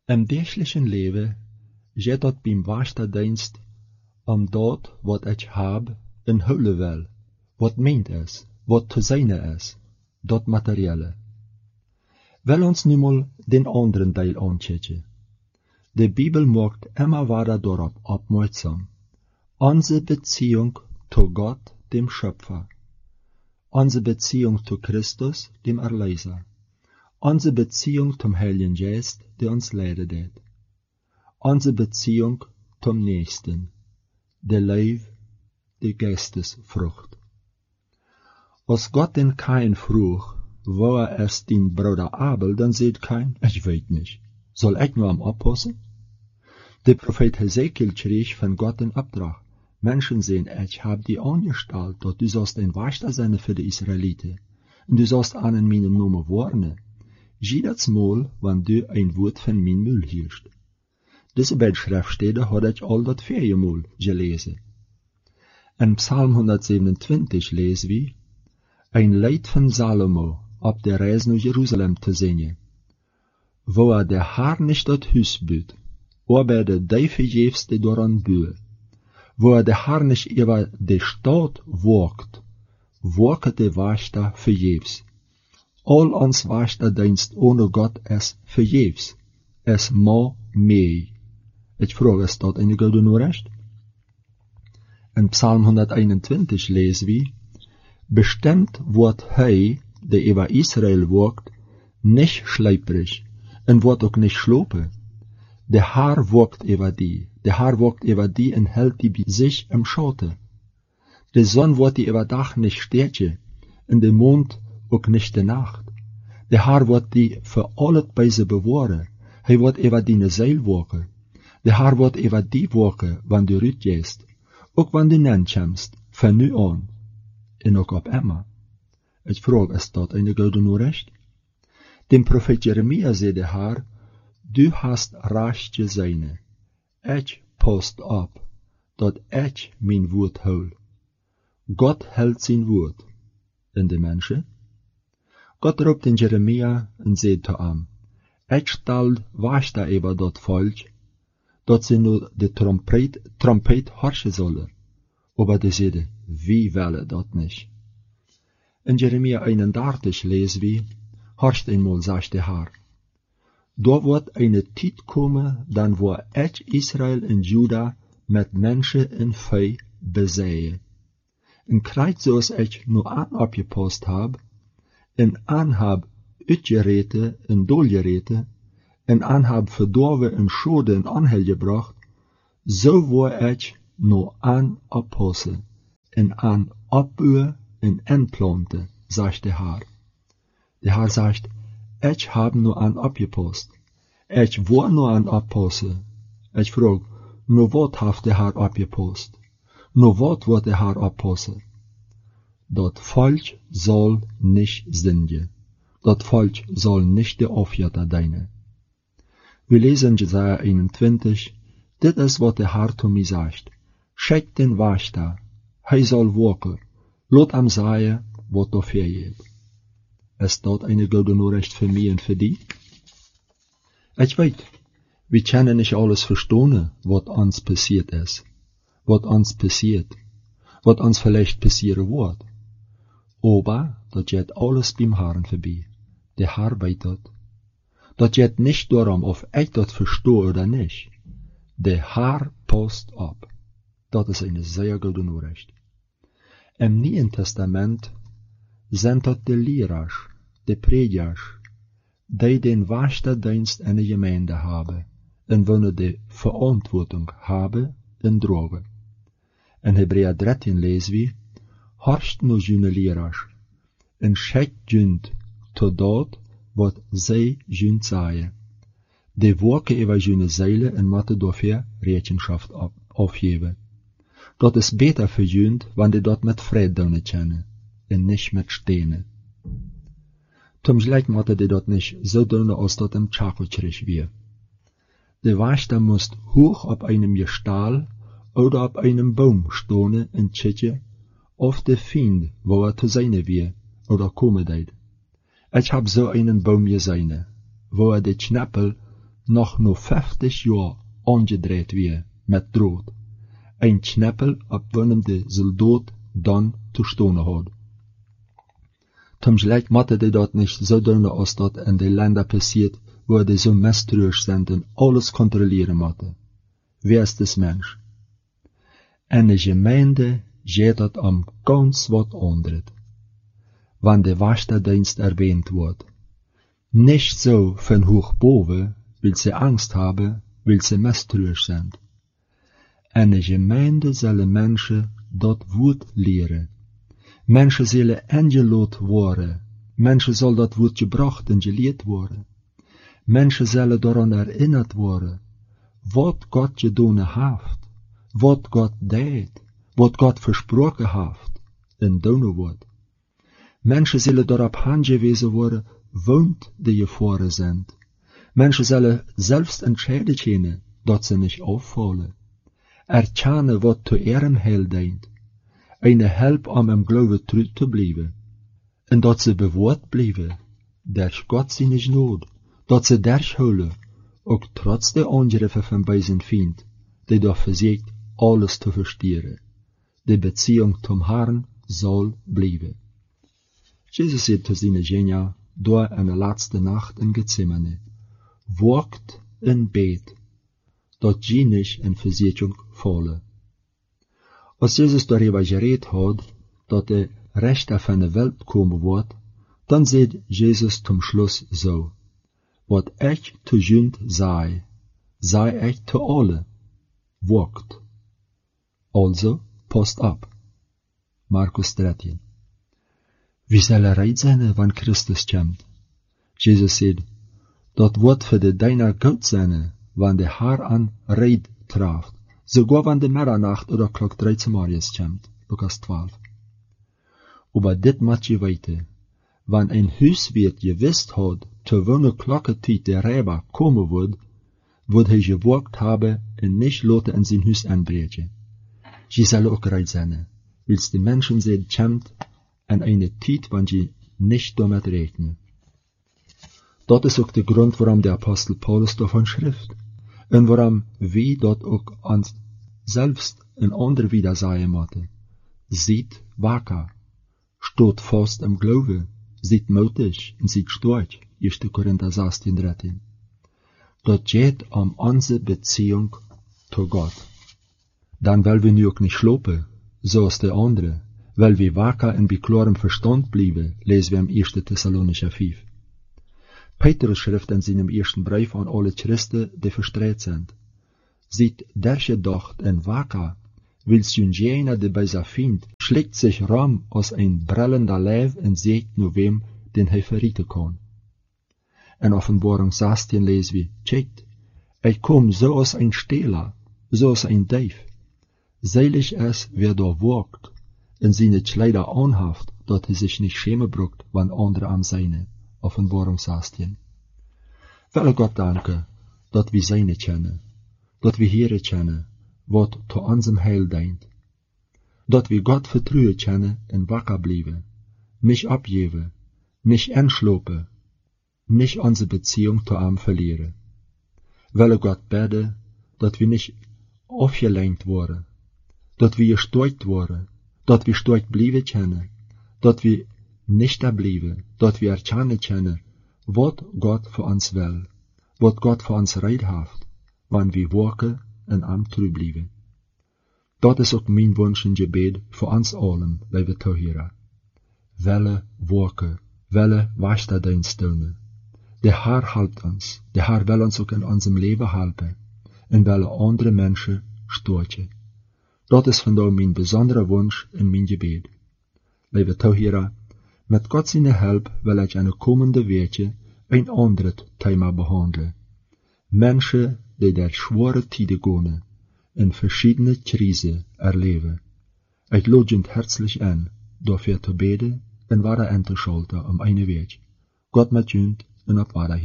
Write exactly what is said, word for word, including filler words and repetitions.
Im dagelijkse leven gaat dat beim Waschdienst om dat wat ik heb en houden wil, wat meent is, wat te zijn is, dat materiële. Wel ons nu mal den anderen deel aanchecken. De Bibel maakt immer wieder daarop opmerksam. Onze Beziehung zu Gott, dem Schöpfer. Onze Beziehung zu Christus, dem Erlöser. Onze Beziehung zum Heiligen Geist, der uns leiden deed. Onze Beziehung zum Nächsten, der Leib, die Geistesfrucht. Als Gott den Kain vroeg, wo er es den Bruder Abel, dann seht Kain, ich weet nicht, soll ich nur am oppassen? Der Prophet Hesekiel kreeg von Gott den Auftrag, Menschen sehen, ich hab die angestellt, dass du sollst ein Wächter sein für die Israeliten, und du sollst an in meinem Namen warnen. Jedes Mal, wenn du ein Wort von mein Müll hielst. Diese beiden Schriftstellen hat ich all das vier Mal gelesen. In Psalm hundertsiebenundzwanzig lesen wir, ein Lied von Salomo, auf der Reise nach Jerusalem zu singen, wo er der Herr nicht das Haus baut, aber der Teufel vergebst daran bühe, wo er der Herr nicht über die Stadt walkt, walket der Wächter vergebens. All ons Wächterdienst ohne Gott ist vergebens. Es ma mee. Ich frage, ist dort eine gute Nachricht? In Psalm hunderteinundzwanzig lesen wir, bestimmt wird hij, der über Israel walkt, nicht schleiprig, und wird auch nicht schlopen. Der Herr walkt über die, der Herr walkt über die und hält die bei sich im Schatten. Die Sonne wird die über Dach nicht stärken, und der Mond auch nicht der Nacht. Der Herr wird die für alle bei sie bewahren. Hij wird über deine Seele walken. Der Herr wird über die walken, wenn du rausgehst, auch wenn du nankommst, von nu an, und auch ab immer. Ich frage, ist dort eine gute Nachricht? Dem Prophet Jeremia sagt der Herr, du hast recht gesehen. Ich passt ab, dat ich mein Wort hol. Gott hält sein Wort. Und die Menschen? Gott roept in Jeremia und sagt zu ihm, ich stell Wächter über dat Volk, dat sie nur die Trompet, Trompet horchen sollen. Aber die sagen, wie wollen dat nicht? In Jeremia einunddreißig lesen wir, horcht einmal, sagt der Herr, da wird eine Zeit kommen, dann wo ich Israel und Juda mit Menschen und Vieh besehe. Und kreuz zoals ich nur an abgepasst hab, en an hab uitgereten en dolgereten, en an hab verdorven en schode en anhel gebracht, so wo ich nur an abpassen, en an abbühe en entplante, sagt der Herr. Der Herr sagt, ich hab nur an abgepasst, ich war nur an abpassen. Ich frag, nur wat haft der Herr abgepasst? Nur wat wird der Herr abpassen? Dat Volk soll nicht sündigen. Dat Volk soll nicht der Opfer dienen. Wir lesen Jesaja einundzwanzig, dit ist, was der Herr zu mir sagt. Schickt den Wächter, hij soll walken, lot am sagen, was da fehlt. Ist dort eine gute Nachricht für mich und für dich? Ich weiß, wir können nicht alles verstehen, was uns passiert ist, was uns passiert, was uns vielleicht passieren wird. Aber dat geht alles beim Herrn vorbei. Der Herr weiß das. Dat geht nicht darum, ob ich das verstehe oder nicht. Der Herr passt ab. Das ist eine sehr gute Nachricht. Im Neuen Testament sind das die Lehrer, die Prediger, die den Wächterdienst in der Gemeinde haben und wollen die Verantwortung haben und tragen. In Hebräer dreizehn lesen wir, horcht nu june Lehrer, en schickt jünd to dat, wat zij jünd sagen. Die waken über june Seele en matte dafür Rechenschaft aufgeben. Dat ist besser für jünd, wenn die dat mit Frieden kennen, en nicht mit Steinen. Zum Schlecht matte die dat nicht so dünn, als dat im Tschakelkrich wir. Der Wächter muss hoch auf einem Gestell oder auf einem Baum stehen und checken, auf der Feind, wo er zu sein wir, oder kommen deit. Ich hab so einen Baum gesehen, wo er die Schnappel noch nur vijftig jaar aangedreid weer met drood. Een kneppel op wanneer de soldaat dan te stonen had. Tom gelijk matte de dat niet zo doen als dat in de landen passiert, waar de zo mistroos zijn en alles controleren matte. Wie is des mens? En de gemeente gaat dat om ganz wat anderes. Wanneer de wachtdienst erwähnt wordt. Nicht so von hoch boven, weil sie Angst haben, weil sie misstrauisch sind. En de gemeente zullen mensen dat woord leren. Mensen zullen ingelood worden. Mensen zal dat woord gebracht en geleerd worden. Mensen zullen daaraan herinnerd worden. Wat God gedaan heeft. Wat God deed. Wat God versproken heeft. En doen wordt. Mensen zullen daarop aangewezen worden, woont de gevaren zijn. Mensen zullen zelfs entscheiden kunnen, dat ze niet afvallen. Erkennen wat te ihrem Heil dient. Eine help om im Glauben treu te blijven. En dat ze bewaard blijven, durch Gott seine Gnade. Dat ze durchholen, ook trotz de Angriffen van bij zijn vriend, die doch versucht, alles te verstieren. De Beziehung zum Herrn soll blijven. Jesus sagt zu seinen Jüngern, da in der letzten Nacht in Gethsemane, wacht in Bett, dat je nicht in Versuchung fallen. Als Jesus darüber geredet hat, dat de Rechter von der Welt kommen wird, dann sagt Jesus zum Schluss so, wat ich zu jünd sei, sei ich zu alle, wacht. Also, passt ab. Markus dreizehn. Wie soll er reid sein, wann Christus kommt? Jesus sagt, dat wordt für de deiner gut sein, wann der Herr an reid traf, sogar wann de Mitternacht oder Klock dreizehn Marius kommt. Lukas zwölf. Aber dit mat je weten, wann ein Huiswirt gewusst hat, zu wanneer Klocketijd der Räber kommen wird, wird hij gewagt haben en nicht lote in sein Huis anbreken. Je soll auch reid sein, wils die Menschen sehen kommt, an eine Zeit, wann sie nicht damit rechnen. Dat is ook de grond waarom de Apostel Paulus davon schrift, en waarom wir dat ook ans selbst en ander wieder sagen moeten. Seid wacker, steht fast im Glauben, seid mutig en seid stark, eerste Korinther zestien dertien. Dat geht um unsere Beziehung zu Gott. Dan weil wir nu ook nicht schlopen, zoals de andere, weil wir wacker en bij klarem Verstand bleiben, lesen wir im ersten Thessalonicher vijf. Petrus schrift in seinem ersten Brief an alle Christen, die verstreut sind. Seid durchgedacht en wacker, wils jun jener, die bei sa Feind, schlägt sich ram als ein brellender Leib en sagt nur wem, den hij verrieten kann. In Offenbarung zestien lesen wir, checkt, ich komm so als ein Stehler, so als ein Dief. Selig es, wer da wagt, en seine Kleider anhaft, dat hij sich nicht schämen bruckt, wann andere am seine. Offenbarung zestien. Wel Gott danken, dat wir seine kennen, dat wir Heere kennen, wat zu unserem Heil dient, dat wir Gott vertrauen kennen en wacker bleiben, nicht abgeben, nicht entschlopen, nicht unsere Beziehung zu ihm verlieren. Wel Gott beten, dat wir nicht aufgelenkt worden, dat wir gesteuert worden, dat wir stark bleiben können, dat wir nicht da bleiben, dat wir erkennen können, wat Gott für uns will, wat Gott für uns reid haft, wann wir waken en am treu bleiben. Dat is ook mijn wunsch en gebed voor ons allen, wij we toeheren. Welle waken, welle wachtdienst doen. De Herr helpt ons, de Herr will ons ook in unserem Leben helpen, en welle andere mensen stootje. Dat is vandaag mijn besondere wunsch en mijn gebed. Wij we toeheren, met Gott seine Help will ich eine kommende Weekje ein anderes Thema behandeln. Menschen, die der schwere Tide gehen, in verschiedene Krisen erleben. Ich lade euch herzlich an, dafür zu beten und weiter einzuschalten um eine Weg. Gott mit euch und auf Wiedersehen.